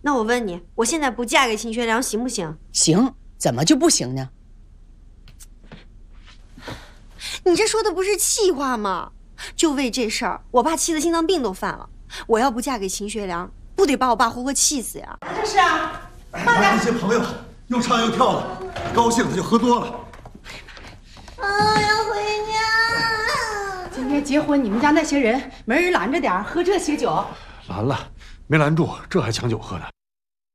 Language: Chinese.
那我问你，我现在不嫁给秦学良行不行？ 行，怎么就不行呢？ 你这说的不是气话吗？就为这事儿，我爸气得心脏病都犯了。我要不嫁给秦学良，不得把我爸活活气死呀！ 这是啊， 那些朋友又唱又跳的，高兴的就喝多了。 要回家。 今天结婚，你们家那些人没人拦着点，喝这些酒。 拦了，没拦住，这还抢酒喝呢。